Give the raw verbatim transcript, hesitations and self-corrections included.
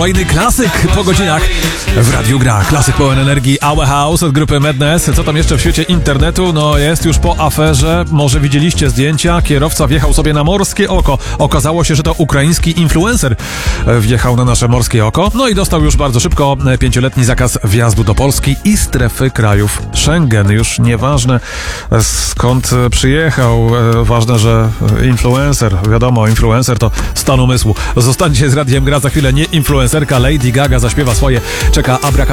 kolejny klasyk po godzinach w Radiu Gra. Klasyk pełen energii Our House od grupy Madness. Co tam jeszcze w świecie internetu? No jest już po aferze. Może widzieliście zdjęcia. Kierowca wjechał sobie na morskie oko. Okazało się, że to ukraiński influencer wjechał na nasze morskie oko. No i dostał już bardzo szybko pięcioletni zakaz wjazdu do Polski i strefy krajów Schengen. Już nieważne skąd przyjechał. Ważne, że influencer. Wiadomo, influencer to stan umysłu. Zostańcie z Radiem Gra, za chwilę nie influencerka Lady Gaga zaśpiewa swoje. Czeka Abracadabra.